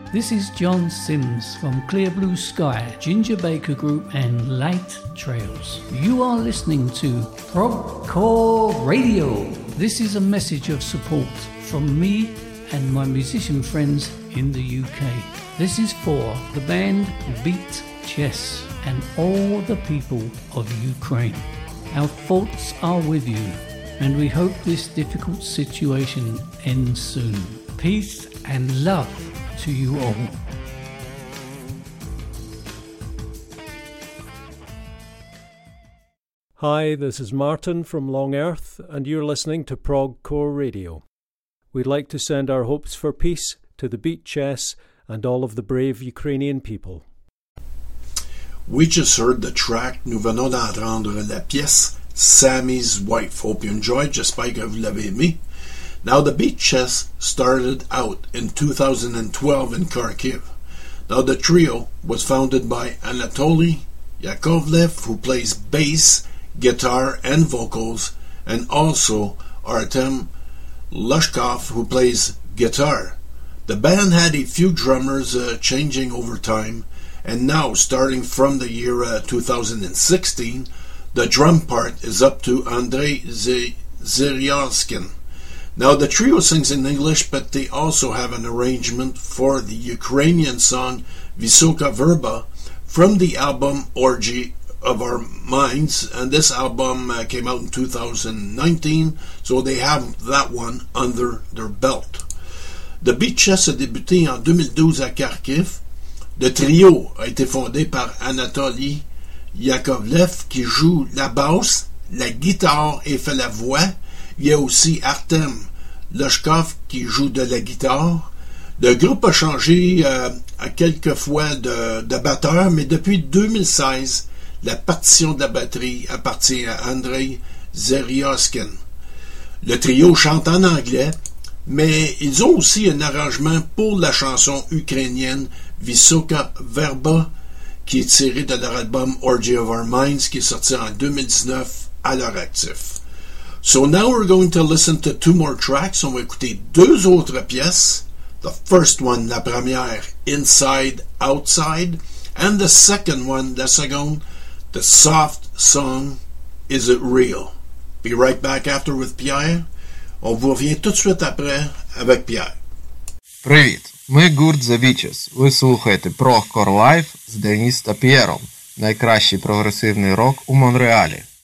This is John Sims from Clear Blue Sky, Ginger Baker Group and Light Trails. You are listening to Progcore Radio. This is a message of support from me and my musician friends in the UK. This is for the band Beat Chess and all the people of Ukraine. Our thoughts are with you, and we hope this difficult situation ends soon. Peace and love to you all. Hi, this is Martin from Long Earth, and you're listening to Progcore Radio. We'd like to send our hopes for peace to the Beat Chess and all of the brave Ukrainian people. We just heard the track. Nous venons d'entendre la pièce Sammy's Wife. Hope you enjoyed. J'espère que vous l'avez aimé. Now, the Beat Chess started out in 2012 in Kharkiv. Now, the trio was founded by Anatoly Yakovlev, who plays bass, guitar, and vocals, and also Artem Lushkov, who plays guitar. The band had a few drummers changing over time, and now, starting from the year 2016, the drum part is up to Andrei Zeryarskin. Now, the trio sings in English, but they also have an arrangement for the Ukrainian song Vysoka Verba from the album Orgy of Our Minds, and this album came out in 2019, so they have that one under their belt. The Beat Chess a débuté en 2012 à Kharkiv. Le trio a été fondé par Anatoly Yakovlev qui joue la basse, la guitare et fait la voix. Il y a aussi Artem Lushkov qui joue de la guitare. Le groupe a changé à quelques fois de batteur, mais depuis 2016, la partition de la batterie appartient à Andrei Zeryarskin. Le trio chante en anglais, mais ils ont aussi un arrangement pour la chanson ukrainienne Vysoka Verba, qui est tirée de leur album Orgy of Our Minds, qui est sorti en 2019 à leur actif. So now we're going to listen to two more tracks. On va écouter deux autres pièces. The first one, la première, Inside, Outside, and the second one, la seconde, the soft song, Is It Real? Be right back after with Pierre. On vous revient tout de suite après avec Pierre. Привіт! Ми гурт The Witches. Ви слухаєте Progcore Live з Деніс та П'єром. Найкращий прогресивний рок у Монреалі.